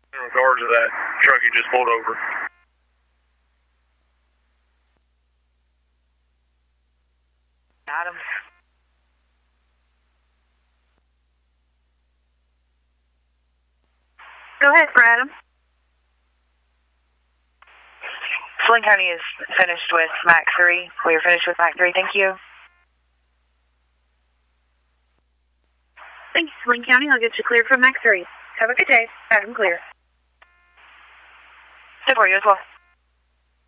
In regards to that truck you just pulled over. Adam. Go ahead, for Adam. Flint County is finished with Mac 3. We are finished with Mac 3. Thank you. Thanks, Flint County. I'll get you cleared from Mac 3. Have a good day. Adam clear. Good for you as well.